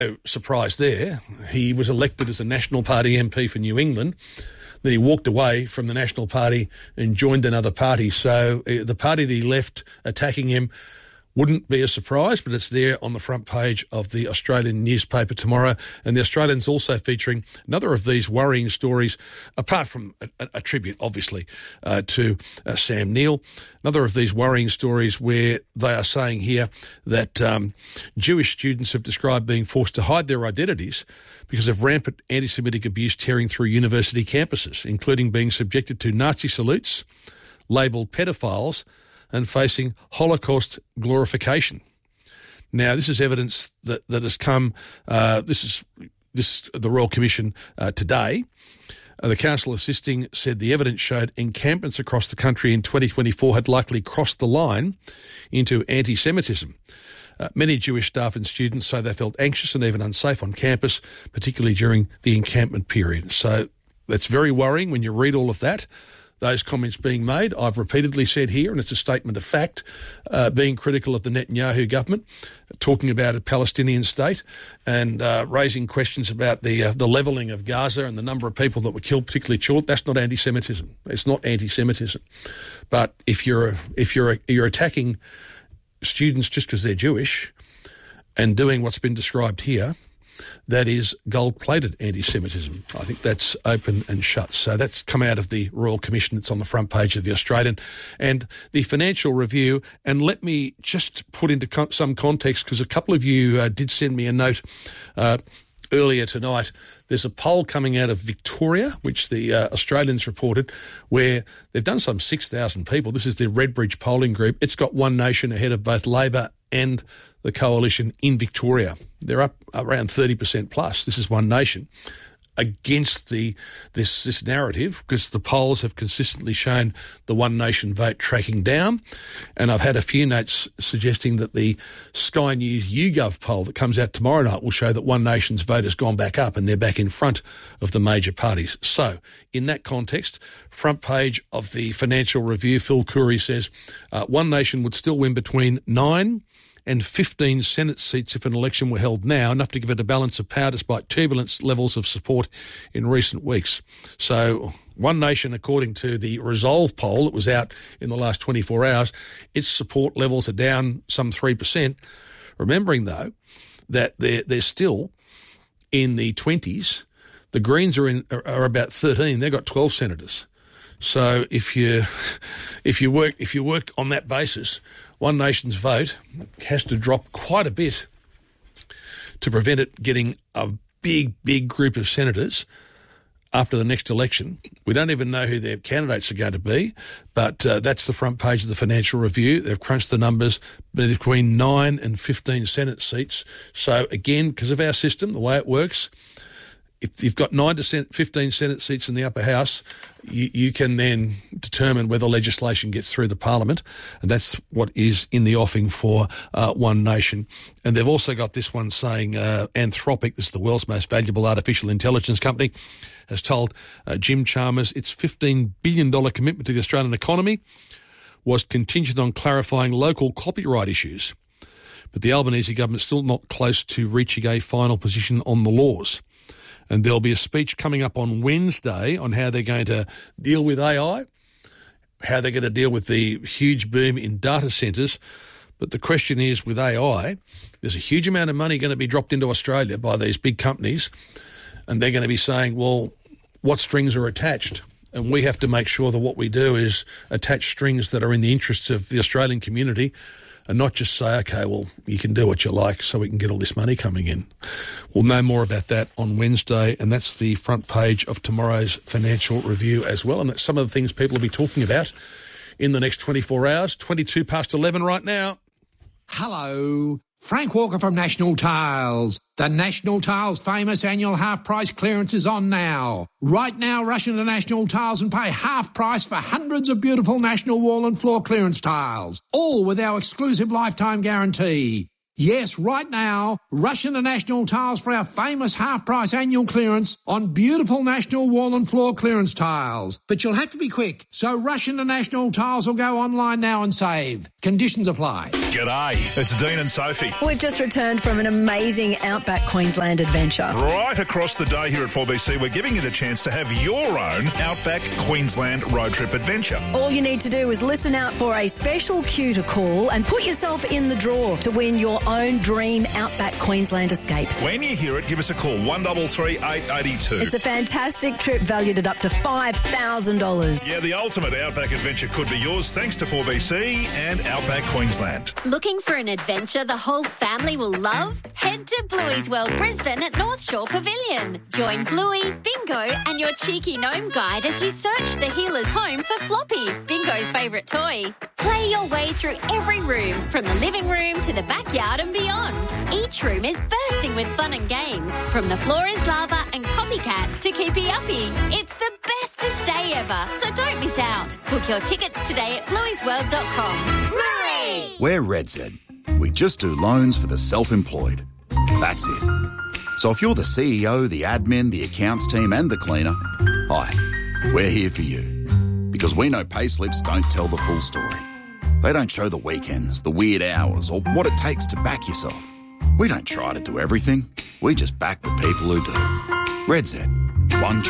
No surprise there. He was elected as a National Party MP for New England. Then he walked away from the National Party and joined another party. So the party that he left attacking him wouldn't be a surprise, but it's there on the front page of the Australian newspaper tomorrow. And the Australian's also featuring another of these worrying stories, apart from a tribute, obviously, to Sam Neill. Another of these worrying stories where they are saying here that Jewish students have described being forced to hide their identities because of rampant anti-Semitic abuse tearing through university campuses, including being subjected to Nazi salutes, labelled pedophiles, and facing Holocaust glorification. Now, this is evidence that has come. This is the Royal Commission today. The council assisting said the evidence showed encampments across the country in 2024 had likely crossed the line into anti-Semitism. Many Jewish staff and students say they felt anxious and even unsafe on campus, particularly during the encampment period. So that's very worrying when you read all of that. Those comments being made, I've repeatedly said here, and it's a statement of fact, being critical of the Netanyahu government, talking about a Palestinian state and raising questions about the levelling of Gaza and the number of people that were killed, particularly children. That's not anti-Semitism. It's not anti-Semitism. But if you're attacking students just because they're Jewish and doing what's been described here, that is gold-plated anti-Semitism. I think that's open and shut. So that's come out of the Royal Commission. It's on the front page of the Australian. And the Financial Review, and let me just put into some context, because a couple of you did send me a note earlier tonight. There's a poll coming out of Victoria, which the Australians reported, where they've done some 6,000 people. This is the Redbridge polling group. It's got One Nation ahead of both Labor and the Coalition in Victoria. They're up around 30% plus. This is One Nation against this narrative, because the polls have consistently shown the One Nation vote tracking down. And I've had a few notes suggesting that the Sky News YouGov poll that comes out tomorrow night will show that One Nation's vote has gone back up and they're back in front of the major parties. So in that context, front page of the Financial Review, Phil Coorey says One Nation would still win between 9 and 15 Senate seats if an election were held now, enough to give it a balance of power despite turbulent levels of support in recent weeks. So One Nation, according to the Resolve poll that was out in the last 24 hours, its support levels are down some 3%. Remembering, though, that they're still in the 20s. The Greens are about 13. They've got 12 senators. So if you work on that basis, One Nation's vote has to drop quite a bit to prevent it getting a big group of senators after the next election. We don't even know who their candidates are going to be, but that's the front page of the Financial Review. They've crunched the numbers between 9 and 15 Senate seats. So again, because of our system, the way it works, if you've got 9 to 15 Senate seats in the upper house, you can then determine whether legislation gets through the Parliament, and that's what is in the offing for One Nation. And they've also got this one saying Anthropic, this is the world's most valuable artificial intelligence company, has told Jim Chalmers its $15 billion commitment to the Australian economy was contingent on clarifying local copyright issues. But the Albanese government's still not close to reaching a final position on the laws. And there'll be a speech coming up on Wednesday on how they're going to deal with AI, how they're going to deal with the huge boom in data centres. But the question is, with AI, there's a huge amount of money going to be dropped into Australia by these big companies, and they're going to be saying, well, what strings are attached? And we have to make sure that what we do is attach strings that are in the interests of the Australian community, and not just say, okay, well, you can do what you like so we can get all this money coming in. We'll know more about that on Wednesday, and that's the front page of tomorrow's Financial Review as well, and that's some of the things people will be talking about in the next 24 hours. 22 past 11 right now. Hello, Frank Walker from National Tiles. The National Tiles famous annual half-price clearance is on now. Right now, rush into National Tiles and pay half price for hundreds of beautiful National wall and floor clearance tiles, all with our exclusive lifetime guarantee. Yes, right now, rush into National Tiles for our famous half-price annual clearance on beautiful National wall and floor clearance tiles. But you'll have to be quick, so rush into National Tiles or go online now and save. Conditions apply. G'day, it's Dean and Sophie. We've just returned from an amazing Outback Queensland adventure. Right across the day here at 4BC, we're giving you the chance to have your own Outback Queensland road trip adventure. All you need to do is listen out for a special cue to call and put yourself in the draw to win your own dream Outback Queensland escape. When you hear it, give us a call, 133 882. It's a fantastic trip valued at up to $5,000. Yeah, the ultimate Outback adventure could be yours thanks to 4BC and Outback Queensland. Looking for an adventure the whole family will love? Head to Bluey's World Brisbane at North Shore Pavilion. Join Bluey, Bingo and your cheeky gnome guide as you search the healer's home for Floppy, Bingo's favourite toy. Play your way through every room, from the living room to the backyard and beyond. Each room is bursting with fun and games, from the floor is lava and copycat to keepy uppy. It's the bestest day ever, so don't miss out. Book your tickets today at blueysworld.com. Bluey! We're RedZ. We just do loans for the self-employed. That's it. So if you're the CEO, the admin, the accounts team and the cleaner, hi, we're here for you. Because we know payslips don't tell the full story. They don't show the weekends, the weird hours, or what it takes to back yourself. We don't try to do everything. We just back the people who do. RedZ. One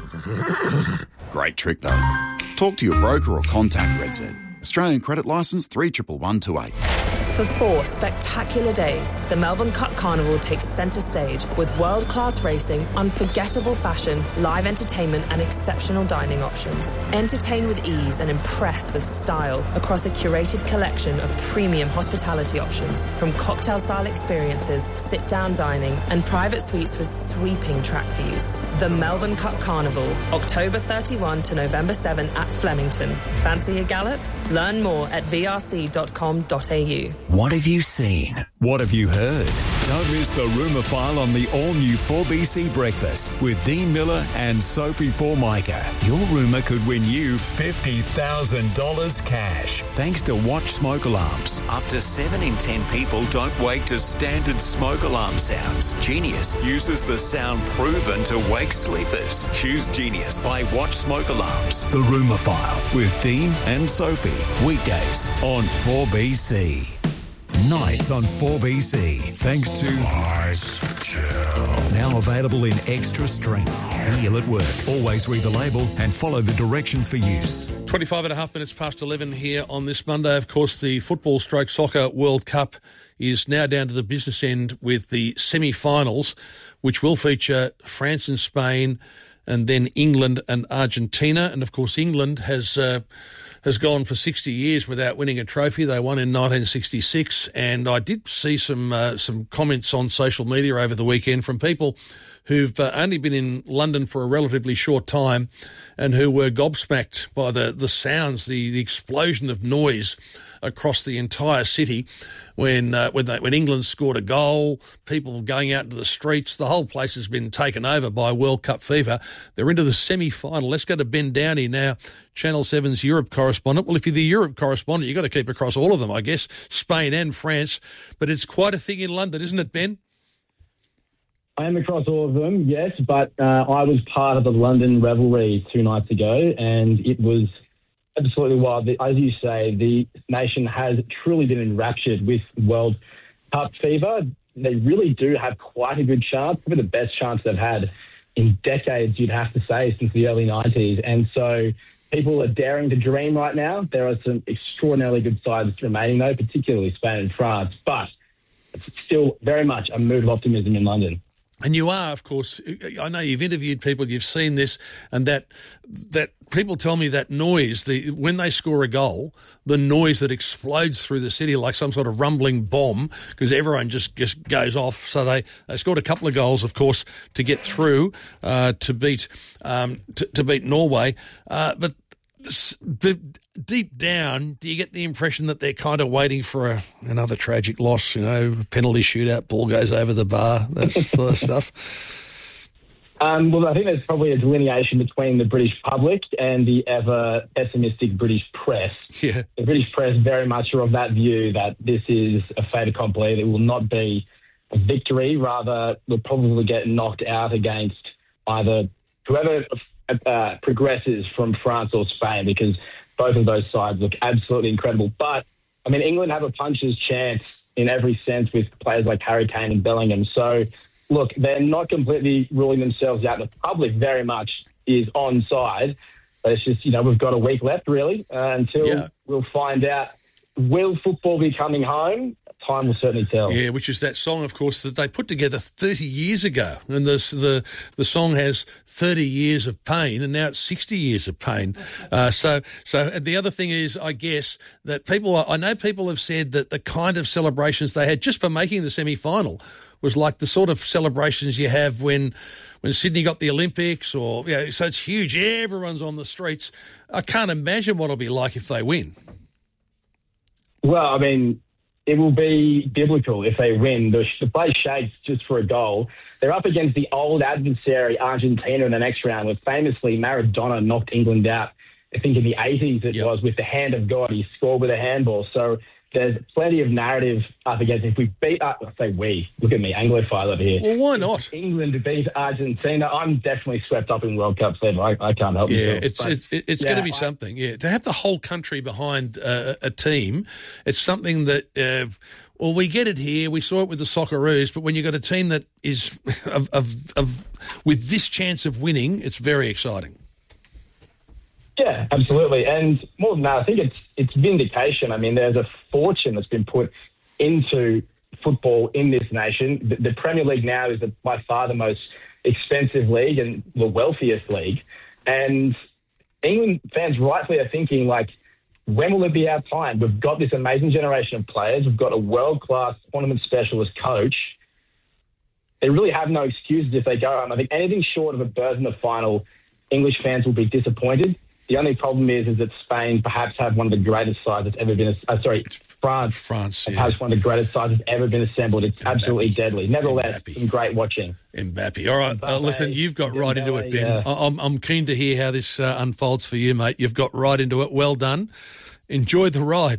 trick. Great trick, though. Talk to your broker or contact RedZ. Australian credit licence 311128. For 4 spectacular days, the Melbourne Cup Carnival takes centre stage with world-class racing, unforgettable fashion, live entertainment and exceptional dining options. Entertain with ease and impress with style across a curated collection of premium hospitality options, from cocktail-style experiences, sit-down dining and private suites with sweeping track views. The Melbourne Cup Carnival, October 31 to November 7 at Flemington. Fancy a gallop? Learn more at vrc.com.au. What have you seen? What have you heard? Don't miss the Rumour File on the all-new 4BC Breakfast with Dean Miller and Sophie Formica. Your rumour could win you $50,000 cash thanks to Watch Smoke Alarms. Up to 7 in 10 people don't wake to standard smoke alarm sounds. Genius uses the sound proven to wake sleepers. Choose Genius by Watch Smoke Alarms. The Rumour File with Dean and Sophie. Weekdays on 4BC. Nights on 4BC, thanks to Ice Gel. Now available in extra strength. Feel at work. Always read the label and follow the directions for use. 25 and a half minutes past 11 here on this Monday. Of course, the football/soccer World Cup is now down to the business end with the semi-finals, which will feature France and Spain and then England and Argentina. And, of course, England has gone for 60 years without winning a trophy. They won in 1966, and I did see some comments on social media over the weekend from people who've only been in London for a relatively short time and who were gobsmacked by the sounds, the explosion of noise across the entire city when England scored a goal, people going out into the streets. The whole place has been taken over by World Cup fever. They're into the semi-final. Let's go to Ben Downey now, Channel 7's Europe correspondent. Well, if you're the Europe correspondent, you've got to keep across all of them, I guess, Spain and France. But it's quite a thing in London, isn't it, Ben? I am across all of them, yes, but I was part of the London revelry 2 nights ago, and it was absolutely wild. As you say, the nation has truly been enraptured with World Cup fever. They really do have quite a good chance, probably the best chance they've had in decades, you'd have to say, since the early 90s. And so people are daring to dream right now. There are some extraordinarily good sides remaining, though, particularly Spain and France, but it's still very much a mood of optimism in London. And you are, of course, I know you've interviewed people, you've seen this, and that people tell me that noise, when they score a goal, the noise that explodes through the city like some sort of rumbling bomb, because everyone just goes off. So they scored a couple of goals, of course, to get through to beat Norway. But deep down, do you get the impression that they're kind of waiting for another tragic loss, penalty shootout, ball goes over the bar, that sort of stuff? Well, I think there's probably a delineation between the British public and the ever pessimistic British press. Yeah. The British press very much are of that view that this is a fait accompli. It will not be a victory. Rather, we'll probably get knocked out against either whoever progresses from France or Spain, because both of those sides look absolutely incredible. But, I mean, England have a puncher's chance in every sense with players like Harry Kane and Bellingham. So, look, they're not completely ruling themselves out. The public very much is on side. But it's just, we've got a week left, really, until we'll find out, will football be coming home? Time will certainly tell. Yeah, which is that song, of course, that they put together 30 years ago. And the song has 30 years of pain, and now it's 60 years of pain. So the other thing is, I guess, that I know people have said that the kind of celebrations they had just for making the semi-final was like the sort of celebrations you have when Sydney got the Olympics, so it's huge. Everyone's on the streets. I can't imagine what it'll be like if they win. Well, I mean, it will be biblical if they win. The place shakes just for a goal. They're up against the old adversary, Argentina, in the next round, where famously Maradona knocked England out, I think in the 80s it was, with the hand of God. He scored with a handball. So there's plenty of narrative up against. If we beat, I say we, look at me, Anglophile over here. Well, why not? If England to beat Argentina, I'm definitely swept up in World Cup level. I can't help myself. It's going to be something. Yeah, to have the whole country behind a team, it's something that. Well, we get it here. We saw it with the Socceroos, but when you've got a team that is with this chance of winning, it's very exciting. Yeah, absolutely. And more than that, I think it's vindication. I mean, there's a fortune that's been put into football in this nation. The Premier League now is by far the most expensive league and the wealthiest league. And England fans rightfully are thinking, like, when will it be our time? We've got this amazing generation of players. We've got a world-class tournament specialist coach. They really have no excuses if they go home. I think anything short of a berth in the final, English fans will be disappointed. The only problem is that Spain perhaps have one of the greatest sides that's ever been... France has one of the greatest sides that's ever been assembled. It's absolutely deadly. Nevertheless, some great watching. Mbappe. All right, listen, you've got right into it, Ben. Yeah. I'm keen to hear how this unfolds for you, mate. You've got right into it. Well done. Enjoy the ride.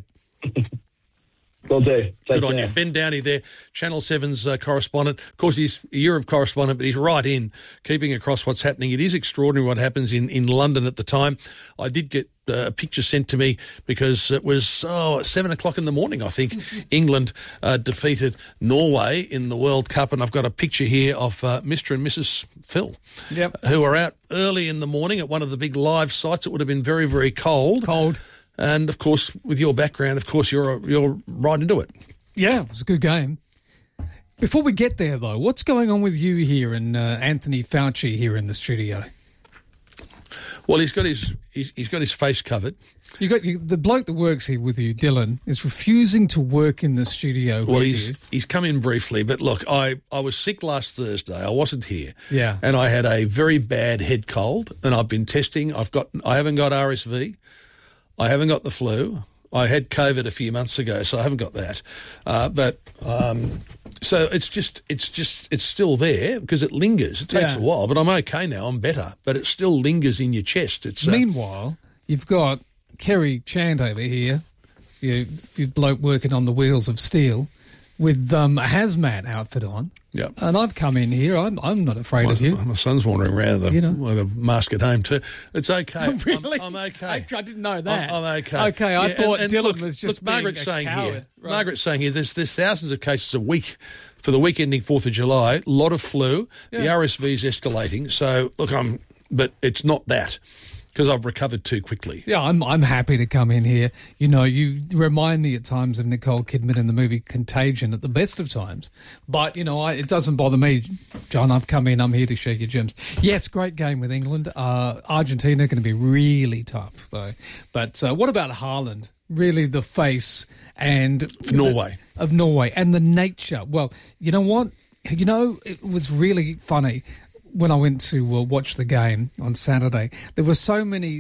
Will do. Good on you. Ben Downey there, Channel 7's correspondent. Of course, he's a Europe correspondent, but he's right in, keeping across what's happening. It is extraordinary what happens in London at the time. I did get a picture sent to me because it was 7 o'clock in the morning, I think. England defeated Norway in the World Cup, and I've got a picture here of Mr. and Mrs. Phil, who are out early in the morning at one of the big live sites. It would have been very, very cold. And, of course, with your background, of course, you're right into it. Yeah, it was a good game. Before we get there, though, what's going on with you here and Anthony Fauci here in the studio? Well, he's got his face covered. The bloke that works here with you, Dylan, is refusing to work in the studio with you. He's come in briefly, but look, I was sick last Thursday. I wasn't here. Yeah. And I had a very bad head cold, and I've been testing. I haven't got RSV. I haven't got the flu. I had COVID a few months ago, so I haven't got that. So it's still there because it lingers. It takes a while, but I'm okay now. I'm better, but it still lingers in your chest. Meanwhile, you've got Kerry Chand over here, you bloke working on the wheels of steel, with a hazmat outfit on. Yeah, and I've come in here. I'm not afraid of you. My son's wandering around with a mask at home too. It's okay. Really? I'm okay. I didn't know that. I'm okay. Okay, I thought Dylan was just being Margaret's saying coward. Here. Right. Margaret's saying here. There's thousands of cases a week for the week ending 4th of July. A lot of flu. Yeah. The RSV is escalating. So look, but it's not that. Because I've recovered too quickly. Yeah, I'm happy to come in here. You remind me at times of Nicole Kidman in the movie Contagion at the best of times. But, it doesn't bother me, John. I've come in. I'm here to shake your germs. Yes, great game with England. Argentina going to be really tough, though. But what about Haaland? Really the face and... Norway. Of Norway. And the nature. Well, you know what? It was really funny. when I went to watch the game on Saturday, there were so many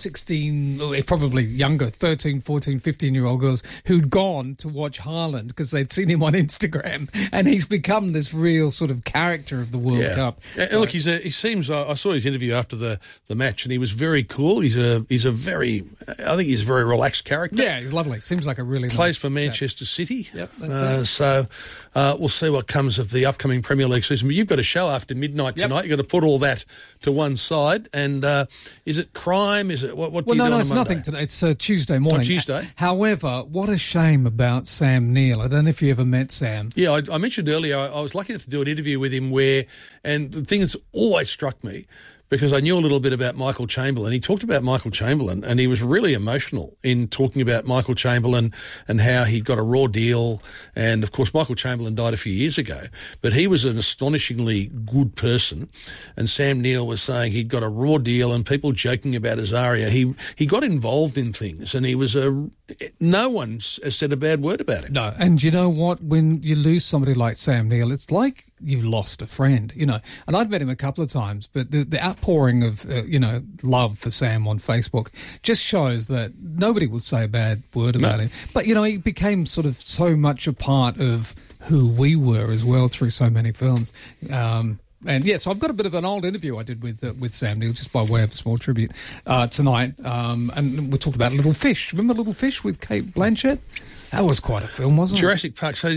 16, probably younger, 13, 14, 15-year-old girls who'd gone to watch Haaland because they'd seen him on Instagram, and he's become this real sort of character of the World Cup. And look, he seems. I saw his interview after the match, and he was very cool. He's a very, I think he's a very relaxed character. Yeah, he's lovely. Seems like a really plays nice for Manchester City. Yep, that's it. So we'll see what comes of the upcoming Premier League season. But you've got a show after midnight tonight. You've got to put all that to one side. And is it crime? Is it what? Well, do you do no, on it's Monday? nothing tonight. It's Tuesday morning. On Tuesday. However, what a shame about Sam Neill. I don't know if you ever met Sam. Yeah, I mentioned earlier I was lucky enough to do an interview with him and the thing that's always struck me, because I knew a little bit about Michael Chamberlain. He talked about Michael Chamberlain, and he was really emotional in talking about Michael Chamberlain and how he got a raw deal. And, of course, Michael Chamberlain died a few years ago, but he was an astonishingly good person. And Sam Neill was saying he'd got a raw deal, and people joking about Azaria. He got involved in things, and he was no one has said a bad word about him. No, and you know what? When you lose somebody like Sam Neill, it's like you've lost a friend, you know. And I've met him a couple of times, but the outpouring of, love for Sam on Facebook just shows that nobody would say a bad word about him. But, he became sort of so much a part of who we were as well through so many films. And yeah, so I've got a bit of an old interview I did with Sam Neill, just by way of a small tribute tonight. And we talked about Little Fish. Remember Little Fish with Kate Blanchett? That was quite a film, wasn't it? Jurassic Park. So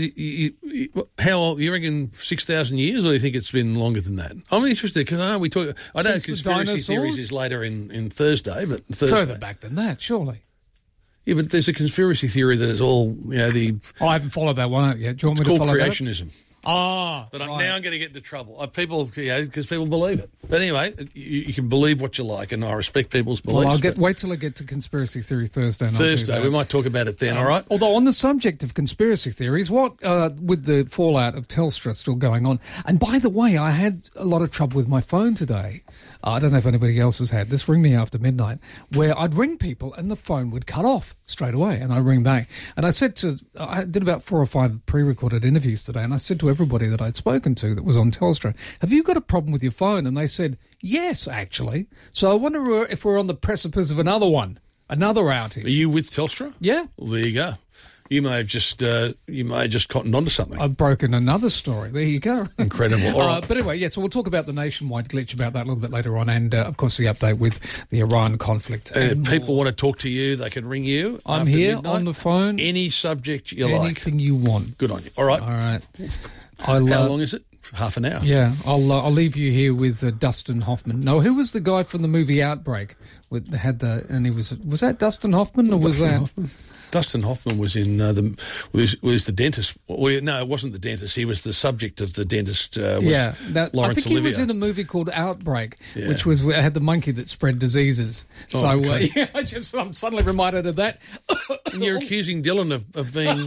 how old? You reckon 6,000 years, or do you think it's been longer than that? I'm interested because I know we talk. I know conspiracy theories is later in Thursday, but further back than that, surely. Yeah, but there's a conspiracy theory that is all I haven't followed that one out yet. Do you want me to follow creationism. But now I'm going to get into trouble. People, because people believe it. But anyway, you can believe what you like, and I respect people's beliefs. Well, wait till I get to Conspiracy Theory Thursday. Thursday, we might talk about it then, all right? Although on the subject of conspiracy theories, what with the fallout of Telstra still going on, and by the way, I had a lot of trouble with my phone today. I don't know if anybody else has had this. Ring me after midnight, where I'd ring people and the phone would cut off straight away, and I ring back. And I did about 4 or 5 pre-recorded interviews today, and I said to everybody that I'd spoken to that was on Telstra, have you got a problem with your phone? And they said, yes, actually. So I wonder if we're on the precipice of another outage. Are you with Telstra? Yeah. Well, there you go. You may have just cottoned onto something. I've broken another story. There you go. Incredible. All right. But anyway, so we'll talk about the nationwide glitch about that a little bit later on, and of course the update with the Iran conflict. If people want to talk to you, they can ring you. I'm here midnight. on the phone. Any subject you like. Anything you want. Good on you. All right. All right. How long is it? Half an hour. Yeah, I'll leave you here with Dustin Hoffman. No, who was the guy from the movie Outbreak? Was that Dustin Hoffman or was that? Dustin Hoffman was in was the dentist. Well, no, it wasn't the dentist. He was the subject of the dentist. Lawrence Olivier. I think he was in a movie called Outbreak, which had the monkey that spread diseases. Okay. I'm suddenly reminded of that. And you're accusing Dylan of being.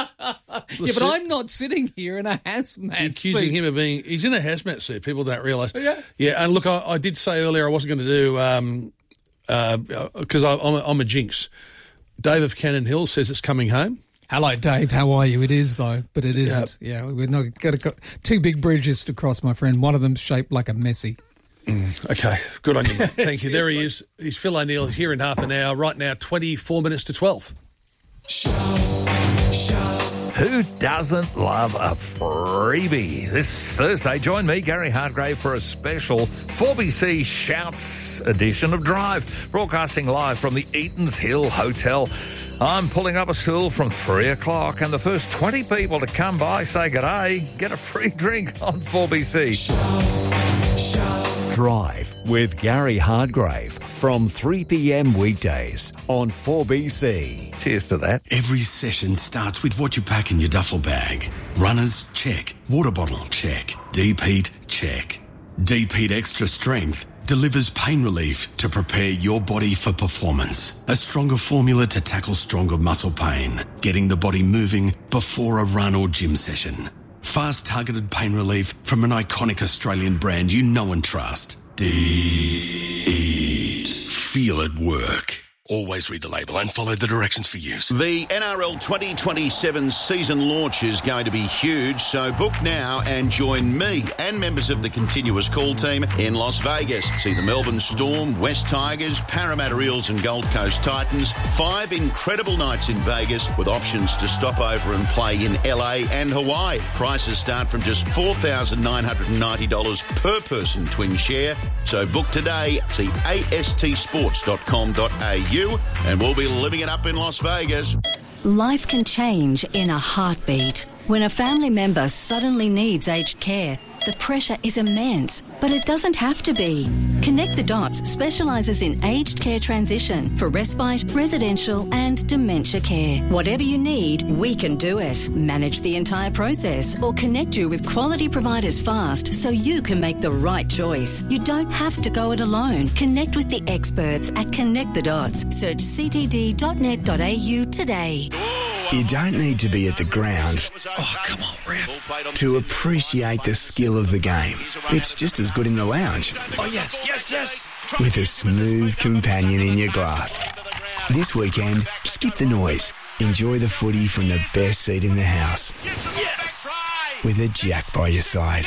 But I'm not sitting here in a hazmat You're accusing suit. him of being. He's in a hazmat suit. People don't realise. Yeah. Yeah, and look, I did say earlier I wasn't going to do because I'm a jinx. Dave of Cannon Hill says it's coming home. Hello, Dave. How are you? It is, though, but it isn't. Yeah, we've not got 2 big bridges to cross, my friend. One of them's shaped like a Messi. Okay, good on you. Thank you. There he is. He's Phil O'Neill here in half an hour. Right now, 24 minutes to 12. Who doesn't love a freebie? This Thursday, join me, Gary Hardgrave, for a special 4BC Shouts edition of Drive, broadcasting live from the Eatons Hill Hotel. I'm pulling up a stool from 3 o'clock, and the first 20 people to come by, say g'day, get a free drink on 4BC. Drive with Gary Hardgrave from 3 p.m. weekdays on 4BC. Cheers to that. Every session starts with what you pack in your duffel bag. Runners, check. Water bottle, check. Deep heat, check. Deep Heat Extra Strength delivers pain relief to prepare your body for performance. A stronger formula to tackle stronger muscle pain, getting the body moving before a run or gym session. Fast targeted pain relief from an iconic Australian brand you know and trust. Deep Heat. Feel it work. Always read the label and follow the directions for use. The NRL 2027 season launch is going to be huge, so book now and join me and members of the Continuous Call team in Las Vegas. See the Melbourne Storm, West Tigers, Parramatta Eels and Gold Coast Titans. 5 incredible nights in Vegas with options to stop over and play in LA and Hawaii. Prices start from just $4,990 per person twin share. So book today. See astsports.com.au and we'll be living it up in Las Vegas. Life can change in a heartbeat. When a family member suddenly needs aged care, the pressure is immense, but it doesn't have to be. Connect the Dots specialises in aged care transition for respite, residential and dementia care. Whatever you need, we can do it. Manage the entire process or connect you with quality providers fast so you can make the right choice. You don't have to go it alone. Connect with the experts at Connect the Dots. Search ctd.net.au today. You don't need to be at the ground, to appreciate the skill of the game. It's just as good in the lounge. Oh, yes. With a smooth companion in your glass. This weekend, skip the noise. Enjoy the footy from the best seat in the house. Yes! With a Jack by your side.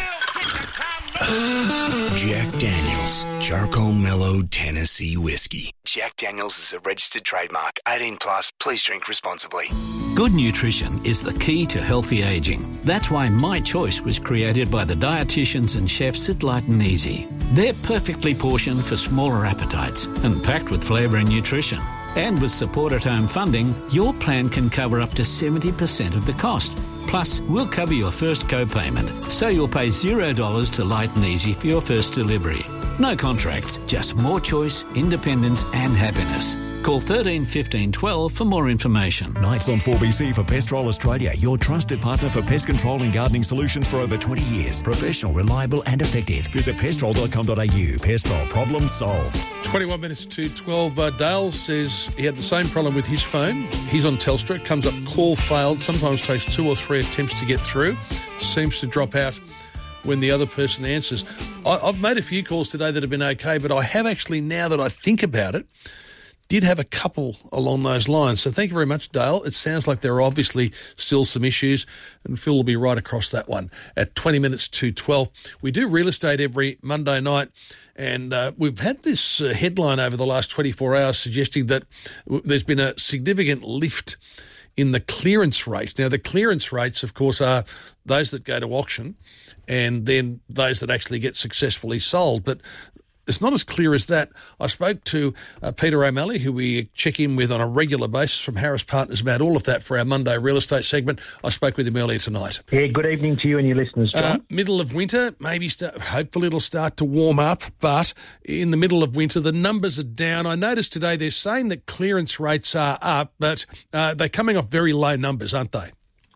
Jack Daniels, Charcoal Mellow Tennessee Whiskey. Jack Daniels is a registered trademark. 18 plus. Please drink responsibly. Good nutrition is the key to healthy aging. That's why My Choice was created by the dietitians and chefs at Light and Easy. They're perfectly portioned for smaller appetites and packed with flavour and nutrition. And with support at home funding, your plan can cover up to 70% of the cost. Plus, we'll cover your first co-payment, so you'll pay $0 to Light and Easy for your first delivery. No contracts, just more choice, independence and happiness. Call 13 15 12 for more information. Nights on 4BC for Pestrol Australia, your trusted partner for pest control and gardening solutions for over 20 years. Professional, reliable and effective. Visit pestrol.com.au. Pestrol, problem solved. 21 minutes to 12. Dale says he had the same problem with his phone. He's on Telstra. It comes up call failed. Sometimes takes 2 or 3 attempts to get through. Seems to drop out when the other person answers. I've made a few calls today that have been okay, but I have actually, now that I think about it, did have a couple along those lines. So thank you very much, Dale. It sounds like there are obviously still some issues, and Phil will be right across that one at 20 minutes to 12. We do real estate every Monday night, and we've had this headline over the last 24 hours suggesting that there's been a significant lift in the clearance rate. Now, the clearance rates, of course, are those that go to auction and then those that actually get successfully sold. But it's not as clear as that. I spoke to Peter O'Malley, who we check in with on a regular basis from Harris Partners about all of that for our Monday real estate segment. I spoke with him earlier tonight. Yeah, good evening to you and your listeners, John. Middle of winter, maybe hopefully it'll start to warm up, but in the middle of winter, the numbers are down. I noticed today they're saying that clearance rates are up, but they're coming off very low numbers, aren't they?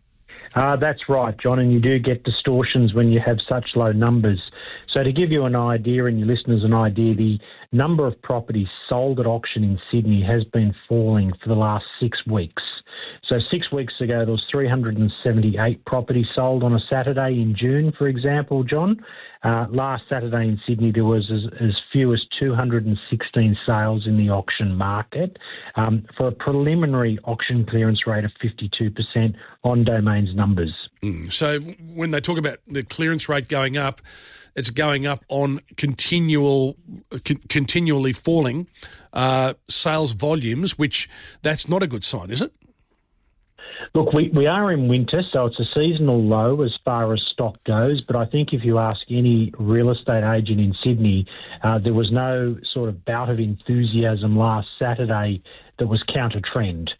That's right, John, and you do get distortions when you have such low numbers. So to give you an idea and your listeners an idea, the number of properties sold at auction in Sydney has been falling for the last 6 weeks. So 6 weeks ago, there was 378 properties sold on a Saturday in June, for example, John. Last Saturday in Sydney, there was as few as 216 sales in the auction market for a preliminary auction clearance rate of 52% on Domain's numbers. So when they talk about the clearance rate going up, it's going up on continually falling sales volumes, which that's not a good sign, is it? Look, we are in winter, so it's a seasonal low as far as stock goes, but I think if you ask any real estate agent in Sydney, there was no sort of bout of enthusiasm last Saturday that was counter-trend.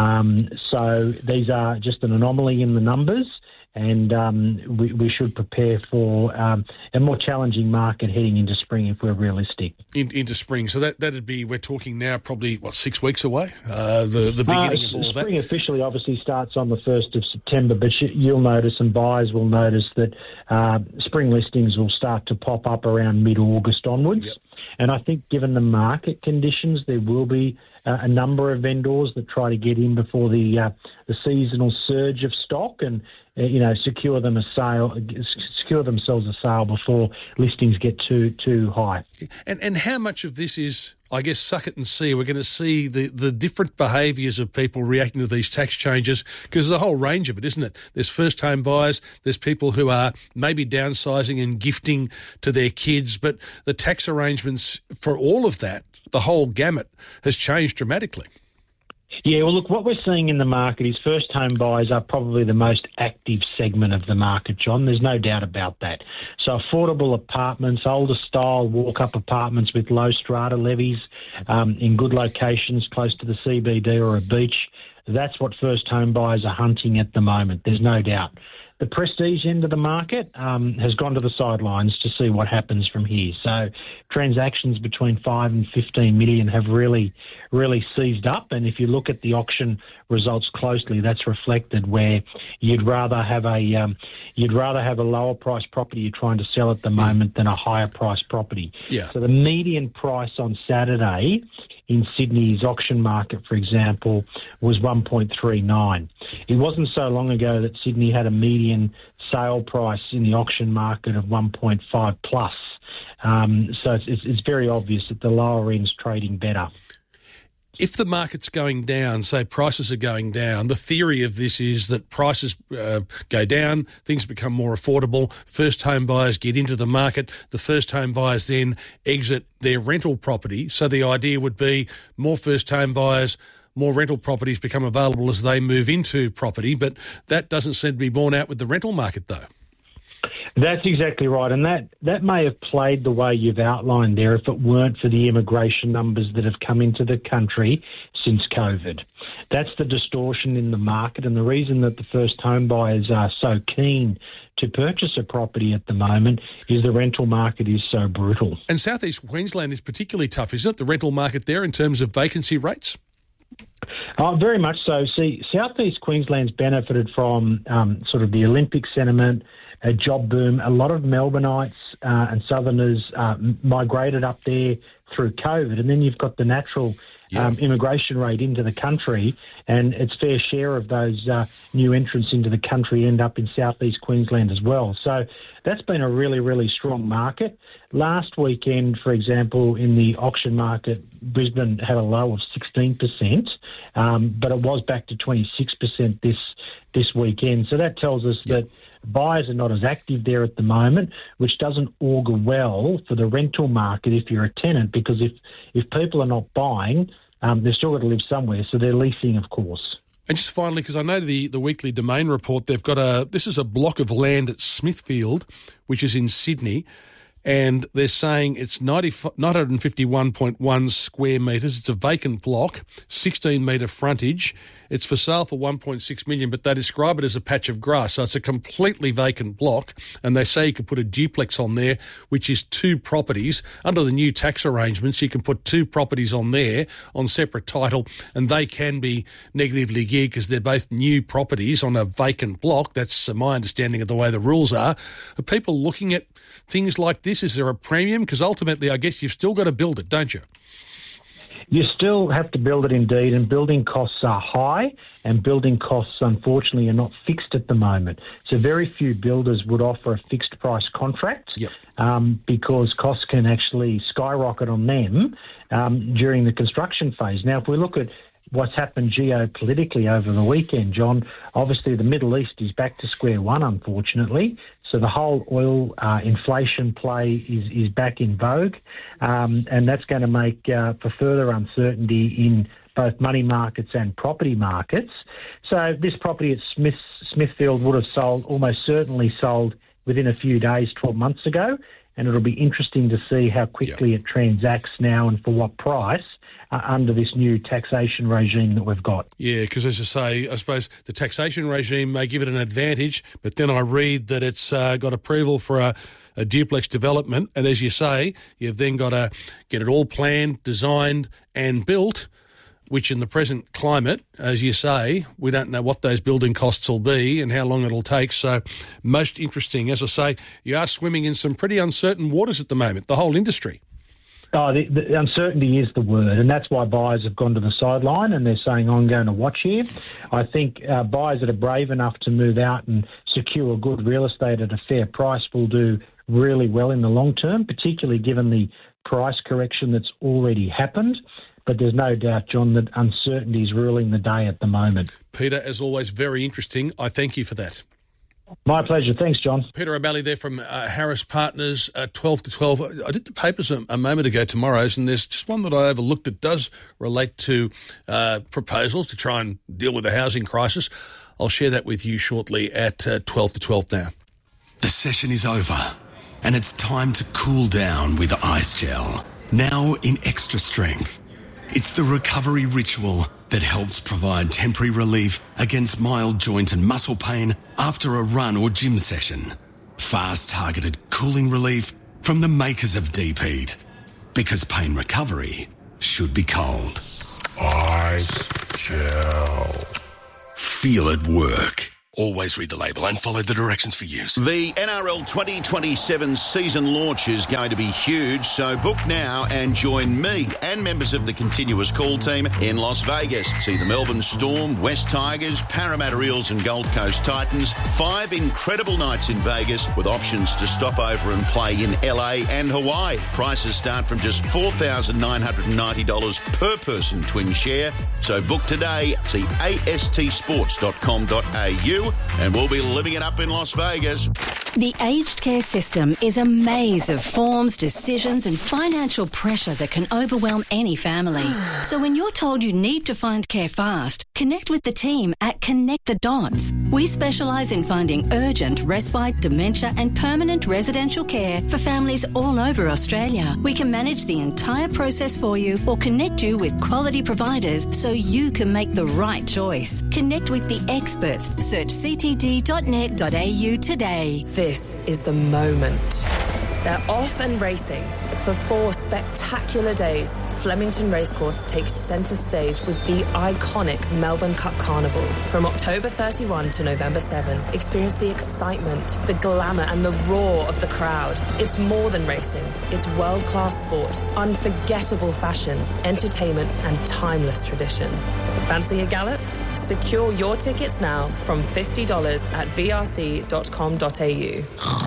So these are just an anomaly in the numbers, and we should prepare for a more challenging market heading into spring if we're realistic. Into spring. So that'd be, we're talking now probably, 6 weeks away, the beginning of all that? Spring officially obviously starts on the 1st of September, but you'll notice and buyers will notice that spring listings will start to pop up around mid-August onwards. Yep. And I think given the market conditions, there will be a number of vendors that try to get in before the seasonal surge of stock. And secure themselves a sale before listings get too high. And how much of this is, I guess, suck it and see? We're going to see the different behaviours of people reacting to these tax changes, because there's a whole range of it, isn't it? There's first-home buyers, there's people who are maybe downsizing and gifting to their kids, but the tax arrangements for all of that, the whole gamut, has changed dramatically. Yeah, well, look, what we're seeing in the market is first-home buyers are probably the most active segment of the market, John. There's no doubt about that. So affordable apartments, older-style walk-up apartments with low strata levies in good locations close to the CBD or a beach, that's what first-home buyers are hunting at the moment. There's no doubt. The prestige end of the market has gone to the sidelines to see what happens from here. So transactions between 5 and 15 million have really seized up. And if you look at the auction results closely, that's reflected where you'd rather have a lower price property you're trying to sell at the moment than a higher price property. Yeah. So the median price on Saturday in Sydney's auction market, for example, was 1.39. It wasn't so long ago that Sydney had a median sale price in the auction market of 1.5 plus. So it's very obvious that the lower end's trading better. If the market's going down, say prices are going down, the theory of this is that prices go down, things become more affordable, first home buyers get into the market, the first home buyers then exit their rental property. So the idea would be more first home buyers, more rental properties become available as they move into property, but that doesn't seem to be borne out with the rental market though. That's exactly right, and that may have played the way you've outlined there if it weren't for the immigration numbers that have come into the country since COVID. That's the distortion in the market, and the reason that the first home buyers are so keen to purchase a property at the moment is the rental market is so brutal. And Southeast Queensland is particularly tough, isn't it, the rental market there in terms of vacancy rates? Oh, very much so. See, Southeast Queensland's benefited from sort of the Olympic sentiment, a job boom. A lot of Melbourneites and Southerners migrated up there through COVID, and then you've got the natural immigration rate into the country, and its fair share of those new entrants into the country end up in Southeast Queensland as well. So that's been a really, really strong market. Last weekend, for example, in the auction market, Brisbane had a low of 16%, but it was back to 26% this weekend. So that tells us that buyers are not as active there at the moment, which doesn't augur well for the rental market if you're a tenant, because if people are not buying, they've still got to live somewhere, so they're leasing, of course. And just finally, because I know the weekly domain report, they've got this is a block of land at Smithfield, which is in Sydney, and they're saying it's 951.1 square metres. It's a vacant block, 16-metre frontage. It's for sale for $1.6 million, but they describe it as a patch of grass. So it's a completely vacant block, and they say you could put a duplex on there, which is 2 properties. Under the new tax arrangements, you can put 2 properties on there on separate title, and they can be negatively geared because they're both new properties on a vacant block. That's my understanding of the way the rules are. Are people looking at things like this? Is there a premium? Because ultimately, I guess you've still got to build it, don't you? You still have to build it indeed, and building costs are high, and building costs, unfortunately, are not fixed at the moment. So very few builders would offer a fixed price contract because costs can actually skyrocket on them during the construction phase. Now, if we look at what's happened geopolitically over the weekend, John, obviously the Middle East is back to square one, unfortunately. So the whole oil inflation play is back in vogue, and that's going to make for further uncertainty in both money markets and property markets. So this property at Smithfield would have almost certainly sold within a few days 12 months ago, and it'll be interesting to see how quickly it transacts now and for what price under this new taxation regime that we've got. Yeah, because as I say, I suppose the taxation regime may give it an advantage, but then I read that it's got approval for a duplex development, and as you say, you've then got to get it all planned, designed and built, which in the present climate, as you say, we don't know what those building costs will be and how long it'll take. So most interesting, as I say, you are swimming in some pretty uncertain waters at the moment, the whole industry. The uncertainty is the word, and that's why buyers have gone to the sideline and they're saying, I'm going to watch here. I think buyers that are brave enough to move out and secure good real estate at a fair price will do really well in the long term, particularly given the price correction that's already happened. But there's no doubt, John, that uncertainty is ruling the day at the moment. Peter, as always, very interesting. I thank you for that. My pleasure. Thanks, John. Peter O'Malley there from Harris Partners, 12 to 12. I did the papers a moment ago, tomorrow's, and there's just one that I overlooked that does relate to proposals to try and deal with the housing crisis. I'll share that with you shortly at 12 to 12 now. The session is over, and it's time to cool down with Ice Gel, now in extra strength. It's the recovery ritual that helps provide temporary relief against mild joint and muscle pain after a run or gym session. Fast targeted cooling relief from the makers of Deep Heat. Because pain recovery should be cold. Ice Gel. Feel it work. Always read the label and follow the directions for use. The NRL 2027 season launch is going to be huge, so book now and join me and members of the continuous call team in Las Vegas. See the Melbourne Storm, West Tigers, Parramatta Eels and Gold Coast Titans. 5 incredible nights in Vegas with options to stop over and play in LA and Hawaii. Prices start from just $4,990 per person twin share. So book today. See astsports.com.au. And we'll be living it up in Las Vegas. The aged care system is a maze of forms, decisions and financial pressure that can overwhelm any family. So when you're told you need to find care fast, connect with the team at Connect the Dots. We specialise in finding urgent, respite, dementia and permanent residential care for families all over Australia. We can manage the entire process for you or connect you with quality providers so you can make the right choice. Connect with the experts. Search ctd.net.au today. This is the moment. They're off and racing. For 4 spectacular days, Flemington Racecourse takes centre stage with the iconic Melbourne Cup Carnival. From October 31 to November 7, experience the excitement, the glamour and the roar of the crowd. It's more than racing. It's world-class sport, unforgettable fashion, entertainment and timeless tradition. Fancy a gallop? Secure your tickets now from $50 at vrc.com.au.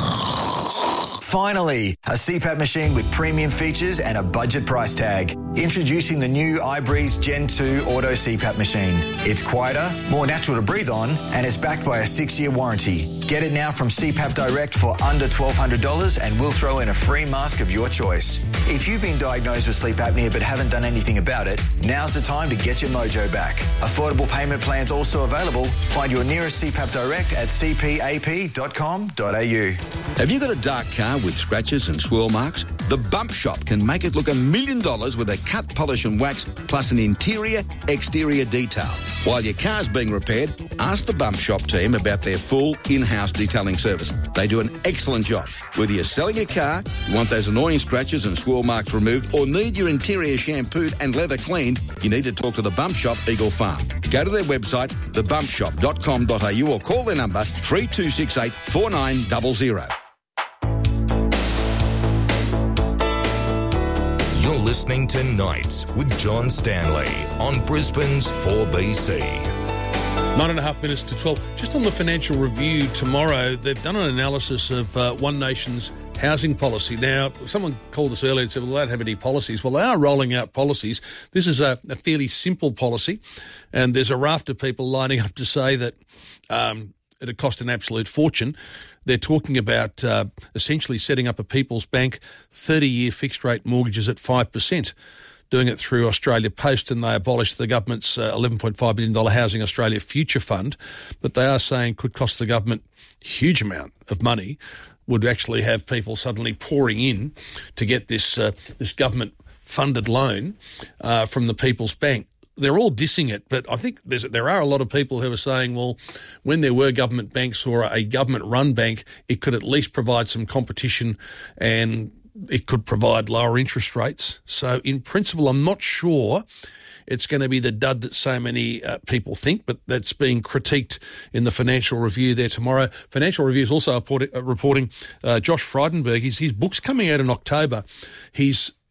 Finally, a CPAP machine with premium features and a budget price tag. Introducing the new iBreeze Gen 2 Auto CPAP machine. It's quieter, more natural to breathe on, and it's backed by a 6-year warranty. Get it now from CPAP Direct for under $1,200 and we'll throw in a free mask of your choice. If you've been diagnosed with sleep apnea but haven't done anything about it, now's the time to get your mojo back. Affordable payment plans also available. Find your nearest CPAP Direct at cpap.com.au. Have you got a dark car with scratches and swirl marks? The Bump Shop can make it look $1 million with a cut, polish and wax plus an interior, exterior detail. While your car's being repaired, ask the Bump Shop team about their full in-house detailing service. They do an excellent job. Whether you're selling a car, you want those annoying scratches and swirl marks removed, or need your interior shampooed and leather cleaned, you need to talk to the Bump Shop Eagle Farm. Go to their website, thebumpshop.com.au, or call their number 3268 4900. You're listening to Nights with John Stanley on Brisbane's 4BC. 9.5 minutes to 12. Just on the Financial Review tomorrow, they've done an analysis of One Nation's housing policy. Now, someone called us earlier and said, well, they don't have any policies. Well, they are rolling out policies. This is a fairly simple policy, and there's a raft of people lining up to say that it'd cost an absolute fortune. They're talking about essentially setting up a People's Bank 30-year fixed-rate mortgages at 5%, doing it through Australia Post, and they abolished the government's $11.5 billion Housing Australia Future Fund. But they are saying could cost the government a huge amount of money, would actually have people suddenly pouring in to get this government-funded loan from the People's Bank. They're all dissing it, but I think there are a lot of people who are saying, well, when there were government banks or a government-run bank, it could at least provide some competition and it could provide lower interest rates. So in principle, I'm not sure it's going to be the dud that so many people think, but that's being critiqued in the Financial Review there tomorrow. Financial Review is also reporting Josh Frydenberg. His book's coming out in October. He's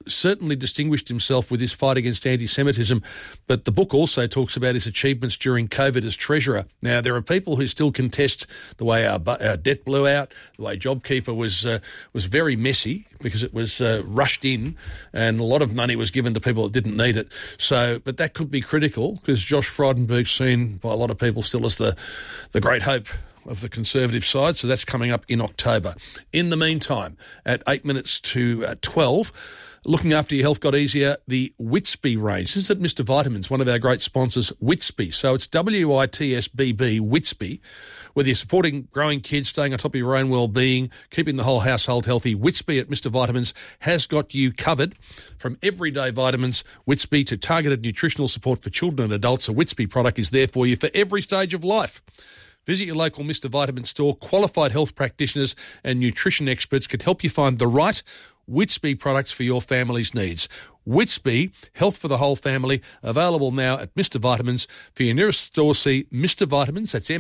certainly distinguished himself with his fight against anti-Semitism, but the book also talks about his achievements during COVID as Treasurer. Now, there are people who still contest the way our debt blew out, the way JobKeeper was very messy because it was rushed in and a lot of money was given to people that didn't need it. So, but that could be critical because Josh Frydenberg's seen by a lot of people still as the great hope of the Conservative side, so that's coming up in October. In the meantime, at 8 minutes to 12, looking after your health got easier, the Whitsby range. This is at Mr. Vitamins, one of our great sponsors, Whitsby. So it's WITSBB, Whitsby. Whether you're supporting growing kids, staying on top of your own well-being, keeping the whole household healthy, Whitsby at Mr. Vitamins has got you covered. From everyday vitamins, Whitsby, to targeted nutritional support for children and adults, a Whitsby product is there for you for every stage of life. Visit your local Mr. Vitamin store. Qualified health practitioners and nutrition experts can help you find the right Whitsby products for your family's needs. Whitsby, health for the whole family, available now at Mr. Vitamins. For your nearest store, see Mr. Vitamins, that's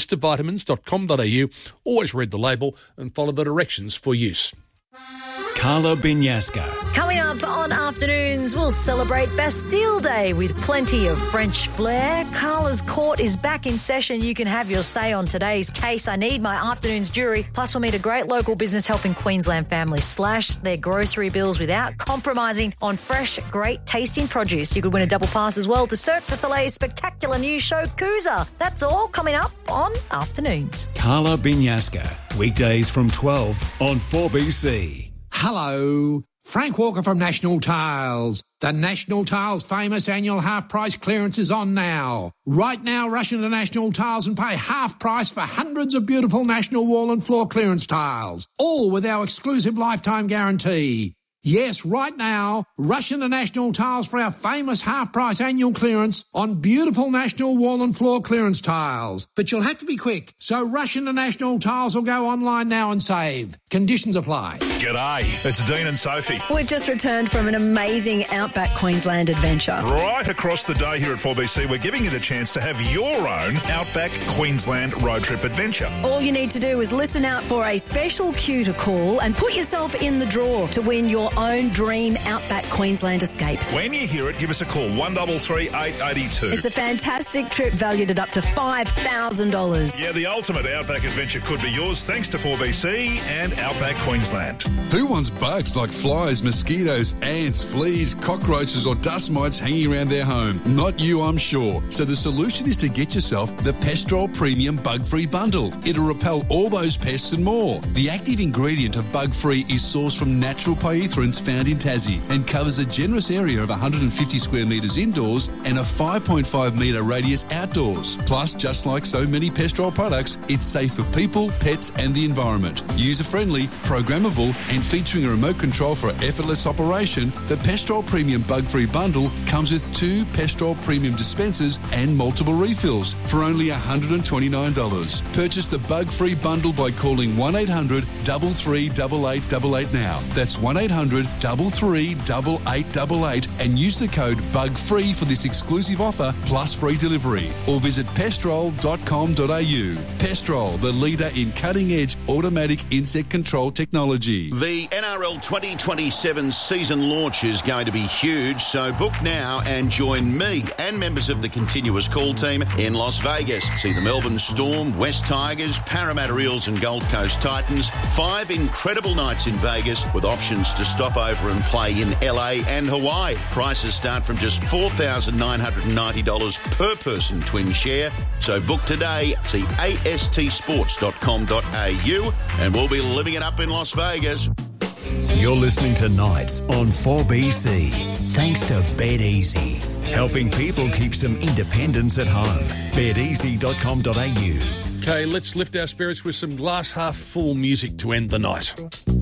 mrmrvitamins.com.au. Always read the label and follow the directions for use. Carla Binyasca. Coming up on Afternoons, we'll celebrate Bastille Day with plenty of French flair. Carla's Court is back in session. You can have your say on today's case. I need my Afternoons jury. Plus, we'll meet a great local business helping Queensland families slash their grocery bills without compromising on fresh, great tasting produce. You could win a double pass as well to Cirque du Soleil's spectacular new show, Coosa. That's all coming up on Afternoons. Carla Binyasca. Weekdays from 12 on 4BC. Hello, Frank Walker from National Tiles. The National Tiles famous annual half-price clearance is on now. Right now, rush into National Tiles and pay half price for hundreds of beautiful National wall and floor clearance tiles, all with our exclusive lifetime guarantee. Yes, right now, rush into National Tiles for our famous half-price annual clearance on beautiful National wall and floor clearance tiles. But you'll have to be quick, so rush into National Tiles or go online now and save. Conditions apply. G'day, it's Dean and Sophie. We've just returned from an amazing Outback Queensland adventure. Right across the day here at 4BC, we're giving you the chance to have your own Outback Queensland road trip adventure. All you need to do is listen out for a special cue to call and put yourself in the draw to win your own dream Outback Queensland escape. When you hear it, give us a call, 133 882. It's a fantastic trip valued at up to $5,000. Yeah, the ultimate Outback adventure could be yours thanks to 4BC and Outback Queensland. Who wants bugs like flies, mosquitoes, ants, fleas, cockroaches or dust mites hanging around their home? Not you, I'm sure. So the solution is to get yourself the Pestrol Premium Bug-Free Bundle. It'll repel all those pests and more. The active ingredient of Bug-Free is sourced from natural pyrethrin found in Tassie and covers a generous area of 150 square metres indoors and a 5.5 metre radius outdoors. Plus, just like so many Pestrol products, it's safe for people, pets and the environment. User-friendly, programmable and featuring a remote control for effortless operation, the Pestrol Premium Bug-Free Bundle comes with 2 Pestrol Premium dispensers and multiple refills for only $129. Purchase the Bug-Free Bundle by calling 1800 338888 now. That's 1800 338888 and use the code BUGFREE for this exclusive offer plus free delivery, or visit pestrol.com.au. Pestrol, the leader in cutting-edge automatic insect control technology. The NRL 2027 season launch is going to be huge, so book now and join me and members of the continuous call team in Las Vegas. See the Melbourne Storm, West Tigers, Parramatta Eels and Gold Coast Titans. 5 incredible nights in Vegas with options to stop over and play in LA and Hawaii. Prices start from just $4,990 per person twin share. So book today. See astsports.com.au and we'll be living it up in Las Vegas. You're listening to Nights on 4BC. Thanks to BetEasy. Helping people keep some independence at home. BetEasy.com.au. Okay, let's lift our spirits with some glass half full music to end the night.